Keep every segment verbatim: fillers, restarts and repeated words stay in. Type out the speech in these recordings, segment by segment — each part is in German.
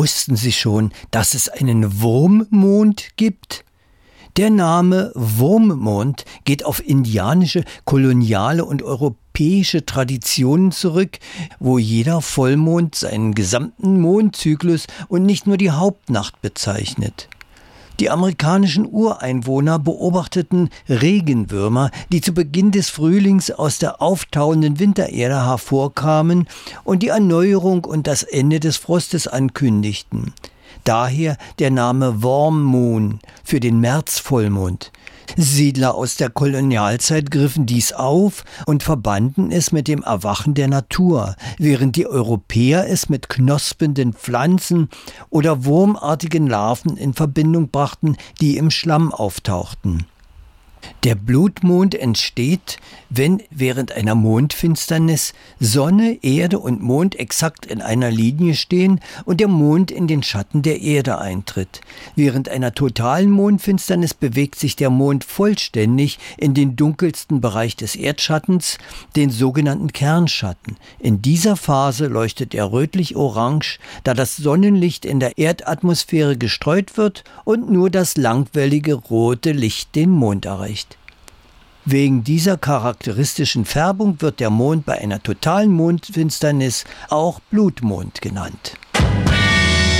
Wussten Sie schon, dass es einen Wurmmond gibt? Der Name Wurmmond geht auf indianische, koloniale und europäische Traditionen zurück, wo jeder Vollmond seinen gesamten Mondzyklus und nicht nur die Hauptnacht bezeichnet. Die amerikanischen Ureinwohner beobachteten Regenwürmer, die zu Beginn des Frühlings aus der auftauenden Wintererde hervorkamen und die Erneuerung und das Ende des Frostes ankündigten. Daher der Name Warm Moon für den Märzvollmond. Siedler aus der Kolonialzeit griffen dies auf und verbanden es mit dem Erwachen der Natur, während die Europäer es mit knospenden Pflanzen oder wurmartigen Larven in Verbindung brachten, die im Schlamm auftauchten. Der Blutmond entsteht, wenn während einer Mondfinsternis Sonne, Erde und Mond exakt in einer Linie stehen und der Mond in den Schatten der Erde eintritt. Während einer totalen Mondfinsternis bewegt sich der Mond vollständig in den dunkelsten Bereich des Erdschattens, den sogenannten Kernschatten. In dieser Phase leuchtet er rötlich-orange, da das Sonnenlicht in der Erdatmosphäre gestreut wird und nur das langwellige rote Licht den Mond erreicht. Wegen dieser charakteristischen Färbung wird der Mond bei einer totalen Mondfinsternis auch Blutmond genannt.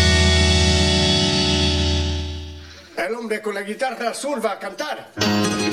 El hombre con la guitarra azul va a cantar.